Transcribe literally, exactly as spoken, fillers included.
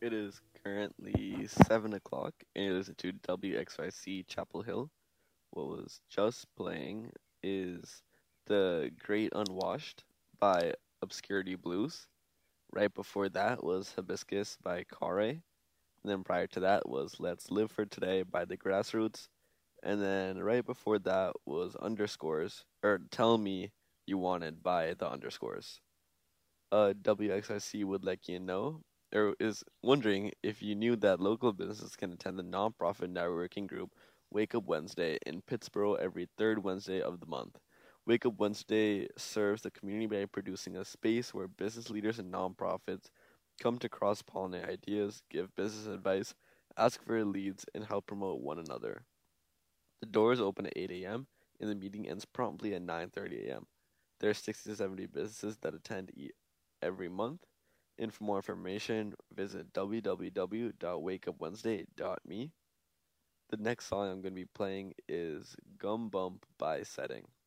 It is currently seven o'clock, and you listen to W X Y C Chapel Hill. What was just playing is The Great Unwashed by Obscurity Blues. Right before that was Hibiscus by Kare. And then prior to that was Let's Live for Today by The Grassroots. And then right before that was Underscores, or Tell Me You Wanted by The Underscores. uh, W X I C would let you know, or is wondering if you knew that local businesses can attend the nonprofit networking group Wake Up Wednesday in Pittsburgh every third Wednesday of the month. Wake Up Wednesday serves the community by producing a space where business leaders and nonprofits come to cross pollinate ideas, give business advice, ask for leads, and help promote one another. The doors open at eight a m and the meeting ends promptly at nine thirty a m. There are sixty to seventy businesses that attend e- every month. And for more information, visit w w w dot wake up wednesday dot me. The next song I'm going to be playing is Gum Bump by Setting.